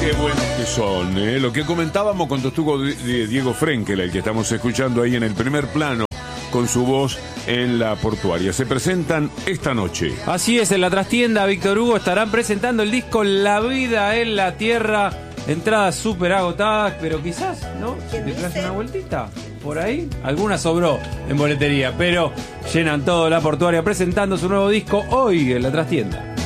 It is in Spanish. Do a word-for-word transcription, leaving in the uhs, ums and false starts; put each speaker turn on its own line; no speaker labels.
Qué buenos que son, ¿eh? Lo que comentábamos cuando estuvo Diego Frenkel, el que estamos escuchando ahí en el primer plano, con su voz en la portuaria. Se presentan esta noche.
Así es, en la trastienda Víctor Hugo estarán presentando el disco La Vida en la Tierra. Entradas súper agotadas, pero quizás, ¿no? Si te traes una vueltita por ahí. Alguna sobró en boletería, pero llenan todo la portuaria presentando su nuevo disco hoy en la trastienda.